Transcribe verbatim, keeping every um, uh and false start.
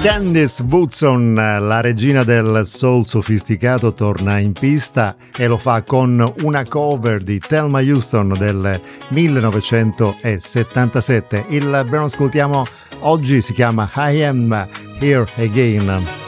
Candice Woodson, la regina del soul sofisticato, torna in pista e lo fa con una cover di Thelma Houston del millenovecentosettantasette. Il brano ascoltiamo oggi si chiama I Am Here Again.